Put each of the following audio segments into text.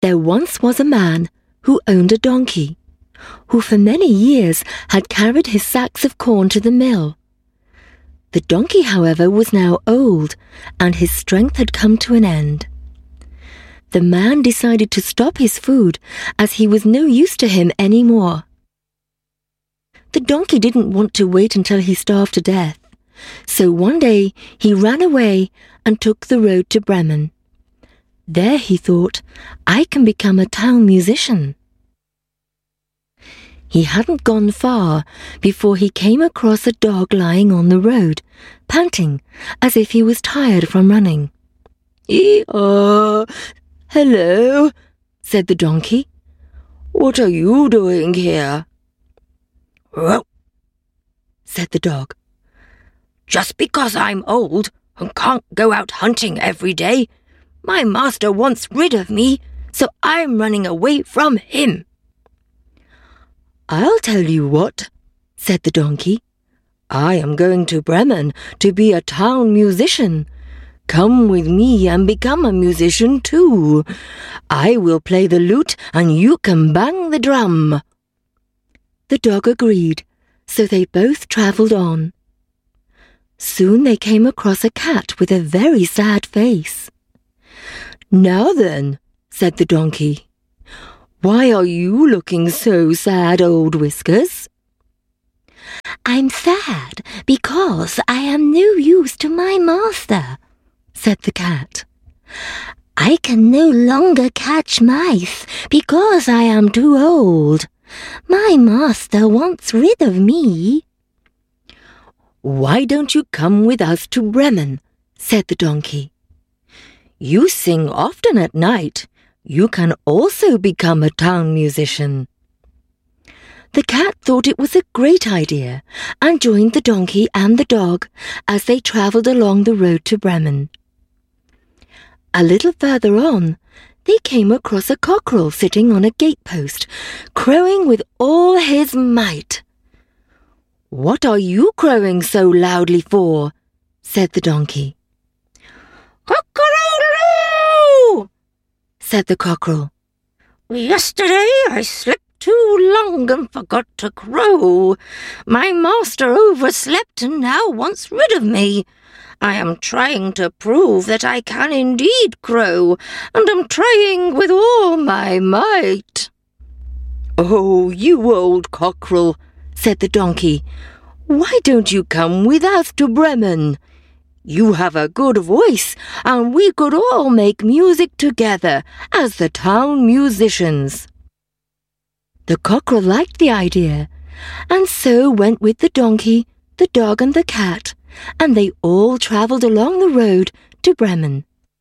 There once was a man who owned a donkey, who for many years had carried his sacks of corn to the mill. The donkey, however, was now old, and his strength had come to an end. The man decided to stop his food, as he was no use to him any more. The donkey didn't want to wait until he starved to death, so one day he ran away and took the road to Bremen. There, he thought, I can become a town musician. He hadn't gone far before he came across a dog lying on the road, panting as if he was tired from running. "Ee-haw! Hello," said the donkey. "What are you doing here?" "Row," said the dog. "Just because I'm old and can't go out hunting every day, my master wants rid of me, so I'm running away from him." "I'll tell you what," said the donkey. "I am going to Bremen to be a town musician. Come with me and become a musician too. I will play the lute and you can bang the drum." The dog agreed, so they both travelled on. Soon they came across a cat with a very sad face. "Now then," said the donkey, "why are you looking so sad, old Whiskers?" "I'm sad because I am no use to my master," said the cat. "I can no longer catch mice because I am too old. My master wants rid of me." "Why don't you come with us to Bremen?" said the donkey. "You sing often at night. You can also become a town musician." The cat thought it was a great idea and joined the donkey and the dog as they travelled along the road to Bremen. A little further on, they came across a cockerel sitting on a gatepost, crowing with all his might. "What are you crowing so loudly for?" said the donkey. "Cock-a-doodle-doo!" said the cockerel. "Yesterday I slept too long and forgot to crow. My master overslept and now wants rid of me. I am trying to prove that I can indeed crow, and am trying with all my might." "Oh, you old cockerel," said the donkey, "why don't you come with us to Bremen? You have a good voice, and we could all make music together as the town musicians." The cockerel liked the idea, and so went with the donkey, the dog and the cat, and they all travelled along the road to Bremen.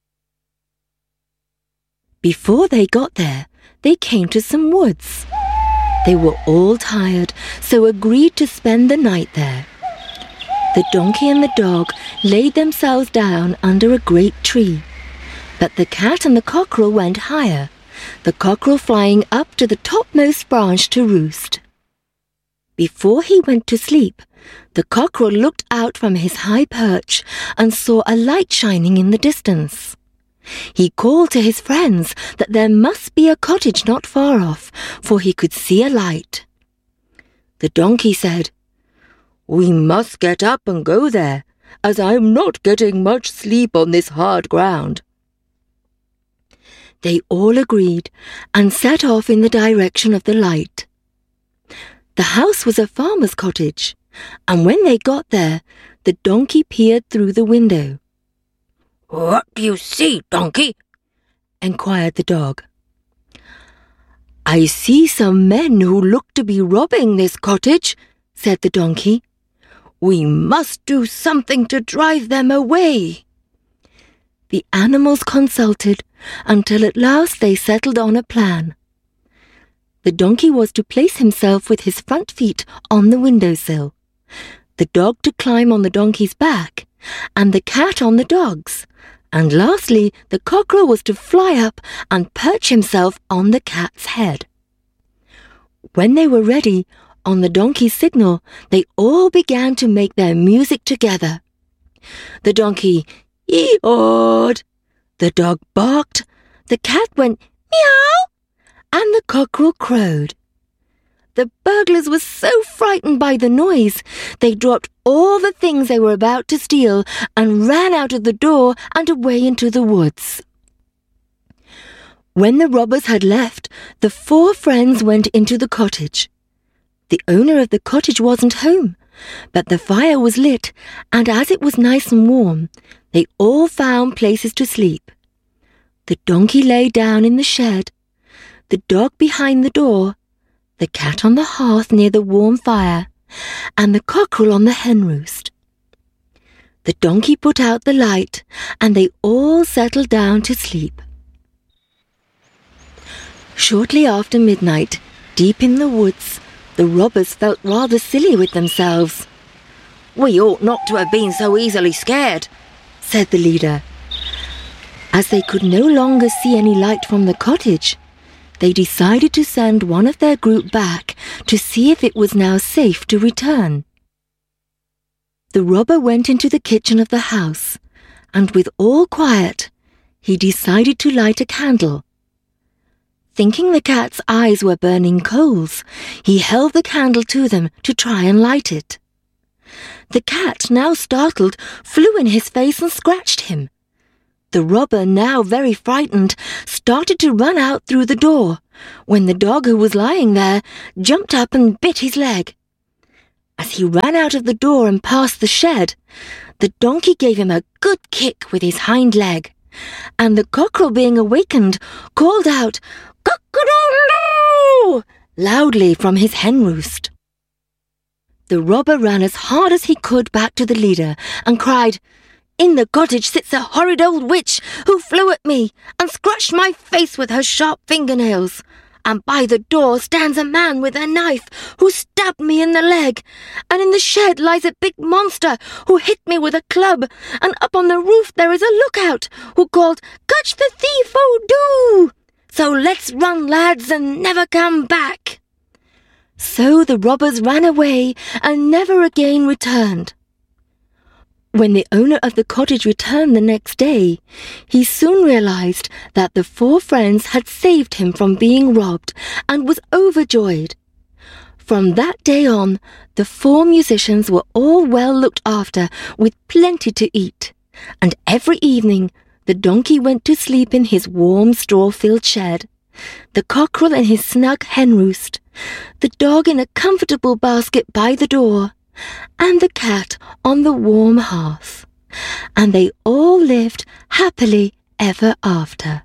Before they got there, they came to some woods. They were all tired, so agreed to spend the night there. The donkey and the dog laid themselves down under a great tree, but the cat and the cockerel went higher, the cockerel flying up to the topmost branch to roost. Before he went to sleep, the cockerel looked out from his high perch and saw a light shining in the distance. He called to his friends that there must be a cottage not far off, for he could see a light. The donkey said, "We must get up and go there, as I'm not getting much sleep on this hard ground." They all agreed and set off in the direction of the light. The house was a farmer's cottage, and when they got there, the donkey peered through the window. "What do you see, donkey?" enquired the dog. "I see some men who look to be robbing this cottage," said the donkey. "We must do something to drive them away." The animals consulted until at last they settled on a plan. The donkey was to place himself with his front feet on the windowsill, the dog to climb on the donkey's back, and the cat on the dog's, and lastly the cockerel was to fly up and perch himself on the cat's head. When they were ready, on the donkey's signal, they all began to make their music together. The donkey ee-awed, the dog barked, the cat went Meow! And the cockerel crowed. The burglars were so frightened by the noise, they dropped all the things they were about to steal and ran out of the door and away into the woods. When the robbers had left, the 4 friends went into the cottage. The owner of the cottage wasn't home, but the fire was lit, and as it was nice and warm, they all found places to sleep. The donkey lay down in the shed, the dog behind the door, the cat on the hearth near the warm fire, and the cockerel on the hen roost. The donkey put out the light, and they all settled down to sleep. Shortly after midnight, deep in the woods, the robbers felt rather silly with themselves. "We ought not to have been so easily scared," said the leader. As they could no longer see any light from the cottage, they decided to send one of their group back to see if it was now safe to return. The robber went into the kitchen of the house, and with all quiet, he decided to light a candle. Thinking the cat's eyes were burning coals, he held the candle to them to try and light it. The cat, now startled, flew in his face and scratched him. The robber, now very frightened, started to run out through the door, when the dog who was lying there jumped up and bit his leg. As he ran out of the door and past the shed, the donkey gave him a good kick with his hind leg, and the cockerel, being awakened, called out, "Cock-a-doodle-doo!" loudly from his hen roost. The robber ran as hard as he could back to the leader and cried, "In the cottage sits a horrid old witch who flew at me and scratched my face with her sharp fingernails. And by the door stands a man with a knife who stabbed me in the leg. And in the shed lies a big monster who hit me with a club. And up on the roof there is a lookout who called, 'Catch the thief, oh do!' So let's run, lads, and never come back." So the robbers ran away and never again returned. When the owner of the cottage returned the next day, he soon realized that the 4 friends had saved him from being robbed and was overjoyed. From that day on, the 4 musicians were all well looked after with plenty to eat, and every evening the donkey went to sleep in his warm straw-filled shed, the cockerel in his snug hen roost, the dog in a comfortable basket by the door, and the cat on the warm hearth. And they all lived happily ever after.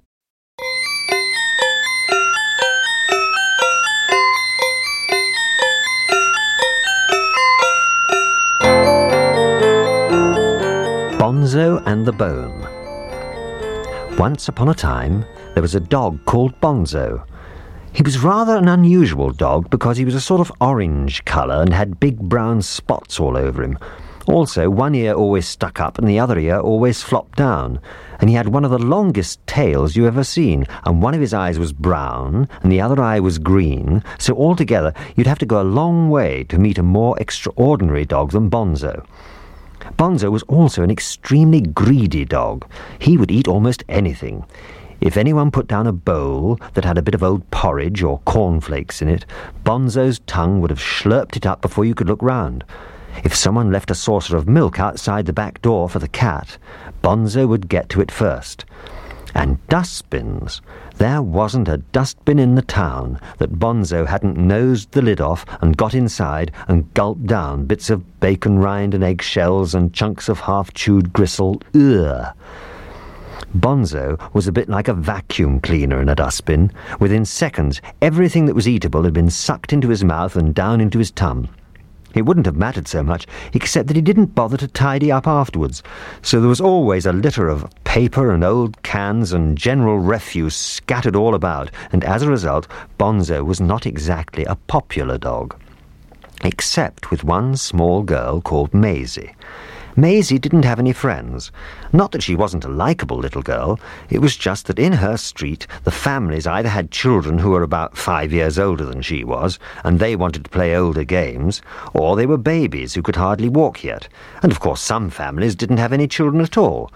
Bonzo and the Bone. Once upon a time, there was a dog called Bonzo. He was rather an unusual dog because he was a sort of orange colour and had big brown spots all over him. Also, one ear always stuck up and the other ear always flopped down. And he had one of the longest tails you ever seen, and one of his eyes was brown and the other eye was green, so altogether you'd have to go a long way to meet a more extraordinary dog than Bonzo. Bonzo was also an extremely greedy dog. He would eat almost anything. If anyone put down a bowl that had a bit of old porridge or cornflakes in it, Bonzo's tongue would have slurped it up before you could look round. If someone left a saucer of milk outside the back door for the cat, Bonzo would get to it first. And dustbins. There wasn't a dustbin in the town that Bonzo hadn't nosed the lid off and got inside and gulped down bits of bacon rind and eggshells and chunks of half-chewed gristle. Ugh! Bonzo was a bit like a vacuum cleaner in a dustbin. Within seconds, everything that was eatable had been sucked into his mouth and down into his tum. It wouldn't have mattered so much, except that he didn't bother to tidy up afterwards, so there was always a litter of paper and old cans and general refuse scattered all about, and as a result, Bonzo was not exactly a popular dog. Except with one small girl called Maisie. Maisie didn't have any friends. Not that she wasn't a likeable little girl, it was just that in her street the families either had children who were about 5 years older than she was, and they wanted to play older games, or they were babies who could hardly walk yet, and of course some families didn't have any children at all.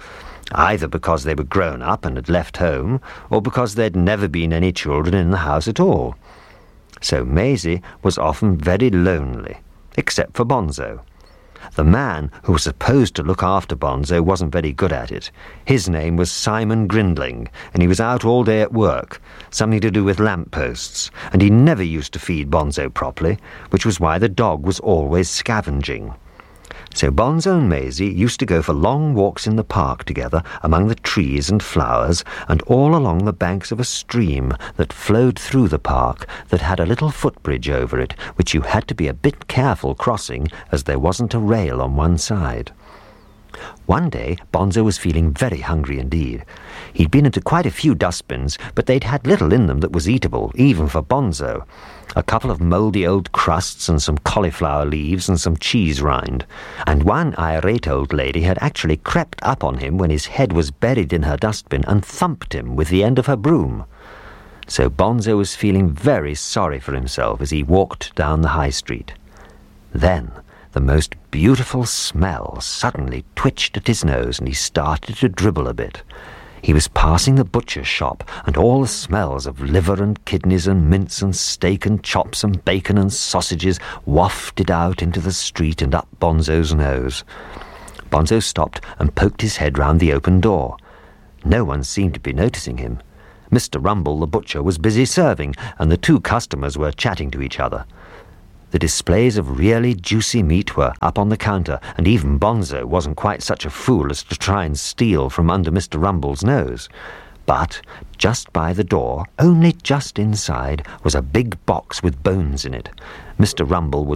either because they were grown up and had left home, or because there'd never been any children in the house at all. So Maisie was often very lonely, except for Bonzo. The man who was supposed to look after Bonzo wasn't very good at it. His name was Simon Grindling, and he was out all day at work, something to do with lampposts, and he never used to feed Bonzo properly, which was why the dog was always scavenging. So Bonzo and Maisie used to go for long walks in the park together among the trees and flowers and all along the banks of a stream that flowed through the park that had a little footbridge over it, which you had to be a bit careful crossing as there wasn't a rail on one side. One day, Bonzo was feeling very hungry indeed. He'd been into quite a few dustbins, but they'd had little in them that was eatable, even for Bonzo. A couple of mouldy old crusts and some cauliflower leaves and some cheese rind. And one irate old lady had actually crept up on him when his head was buried in her dustbin and thumped him with the end of her broom. So Bonzo was feeling very sorry for himself as he walked down the high street. Then the most beautiful smell suddenly twitched at his nose and he started to dribble a bit. He was passing the butcher's shop, and all the smells of liver and kidneys and mince and steak and chops and bacon and sausages wafted out into the street and up Bonzo's nose. Bonzo stopped and poked his head round the open door. No one seemed to be noticing him. Mr. Rumble, the butcher, was busy serving, and the two customers were chatting to each other. The displays of really juicy meat were up on the counter, and even Bonzo wasn't quite such a fool as to try and steal from under Mr. Rumble's nose. But just by the door, only just inside, was a big box with bones in it. Mr. Rumble was